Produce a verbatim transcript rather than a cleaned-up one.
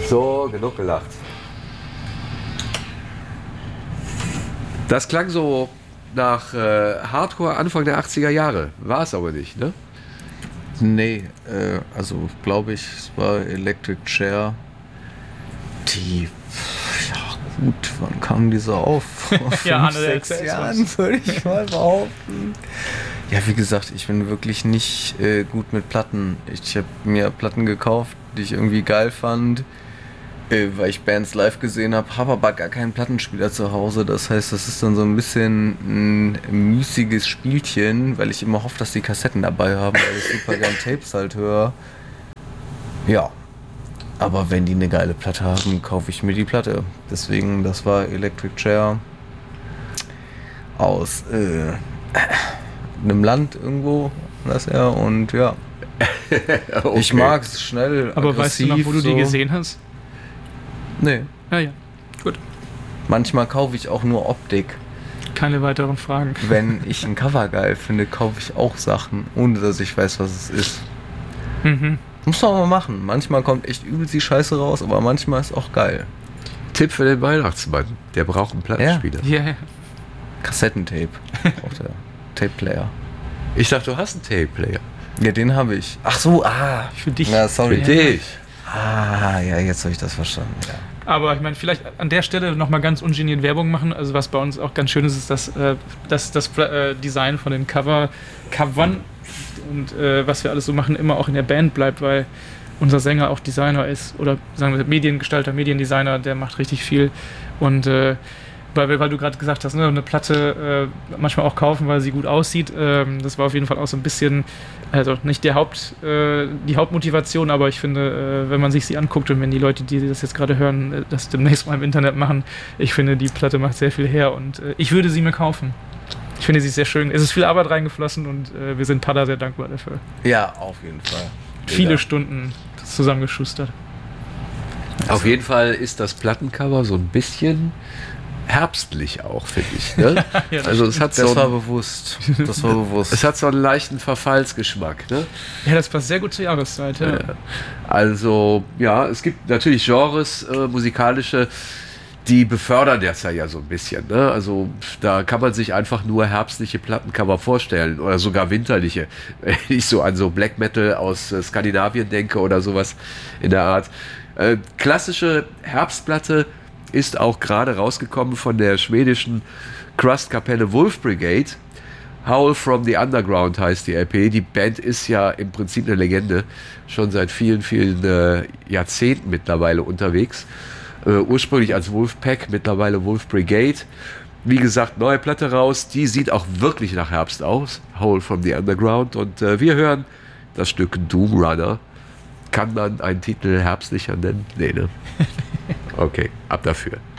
So, genug gelacht. Das klang so nach äh, Hardcore Anfang der achtziger Jahre. War es aber nicht, ne? Nee, äh, also glaube ich, es war Electric Chair. Die, ja gut, wann kam diese auf? Vor Ja, fünf, sechs Jahren, würde ich mal behaupten. Ja, wie gesagt, ich bin wirklich nicht äh, gut mit Platten. Ich habe mir Platten gekauft, die ich irgendwie geil fand, äh, weil ich Bands live gesehen habe, habe aber gar keinen Plattenspieler zu Hause. Das heißt, das ist dann so ein bisschen ein müßiges Spielchen, weil ich immer hoffe, dass die Kassetten dabei haben, weil ich super gern Tapes halt höre. Ja, aber wenn die eine geile Platte haben, kaufe ich mir die Platte. Deswegen, das war Electric Chair aus äh, einem Land irgendwo, das er und ja. Okay. Ich mag es schnell, aber weißt du noch, wo du so. die gesehen hast? Nee. Ja, ja. Gut. Manchmal kaufe ich auch nur Optik. Keine weiteren Fragen. Wenn ich ein Cover geil finde, kaufe ich auch Sachen, ohne dass ich weiß, was es ist. Mhm. Muss man mal machen. Manchmal kommt echt übelst die Scheiße raus, aber manchmal ist auch geil. Tipp für den Weihnachtsmann. Der braucht einen Plattenspieler. Ja, ja. Kassettentape. Auch der Tape-Player. Ich dachte, du hast einen Tape-Player. Ja, den habe ich. Ach so, ah. Für dich. Na, sorry. Für dich. Ah, ja, jetzt habe ich das verstanden. Ja. Aber ich meine, vielleicht an der Stelle nochmal ganz ungeniert Werbung machen. Also was bei uns auch ganz schön ist, ist, dass äh, das, das äh, Design von den Cover, Covern und äh, was wir alles so machen, immer auch in der Band bleibt, weil unser Sänger auch Designer ist oder sagen wir Mediengestalter, Mediendesigner, der macht richtig viel. Und äh, weil, weil du gerade gesagt hast, ne, eine Platte äh, manchmal auch kaufen, weil sie gut aussieht. Ähm, das war auf jeden Fall auch so ein bisschen, also nicht der Haupt, äh, die Hauptmotivation, aber ich finde, äh, wenn man sich sie anguckt und wenn die Leute, die das jetzt gerade hören, äh, das demnächst mal im Internet machen, ich finde, die Platte macht sehr viel her und äh, ich würde sie mir kaufen. Ich finde, sie ist sehr schön. Es ist viel Arbeit reingeflossen und äh, wir sind Pada sehr dankbar dafür. Ja, auf jeden Fall. Viele ja. Stunden zusammengeschustert. Auf jeden Fall ist das Plattencover so ein bisschen herbstlich auch, finde ich. Ne? Ja, also es hat das so war einen, bewusst. Das war bewusst. es hat so einen leichten Verfallsgeschmack. Ne? Ja, das passt sehr gut zur Jahreszeit. Ja. Äh, Also ja, es gibt natürlich Genres, äh, musikalische, die befördern das ja so ein bisschen. Ne? Also da kann man sich einfach nur herbstliche Plattencover vorstellen oder sogar winterliche. Wenn ich so an so Black Metal aus äh, Skandinavien denke oder sowas in der Art. Äh, klassische Herbstplatte ist auch gerade rausgekommen von der schwedischen Crust-Kapelle Wolf Brigade. Howl from the Underground heißt die L P. Die Band ist ja im Prinzip eine Legende, schon seit vielen, vielen äh, Jahrzehnten mittlerweile unterwegs. Äh, ursprünglich als Wolfpack, mittlerweile Wolf Brigade. Wie gesagt, neue Platte raus, die sieht auch wirklich nach Herbst aus. Howl from the Underground. Und äh, wir hören das Stück Doom Runner. Kann man einen Titel herbstlicher nennen? Nee, ne? Okay, ab dafür.